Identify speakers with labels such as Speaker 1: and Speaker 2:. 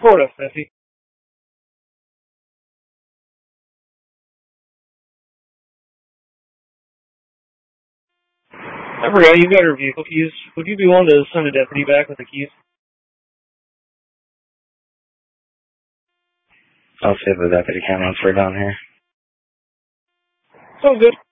Speaker 1: Sort of, Bessie. I forgot, you got her vehicle keys. Would you be willing to send a deputy back with the keys?
Speaker 2: I'll see if the deputy can once we're done here.
Speaker 1: Sounds good.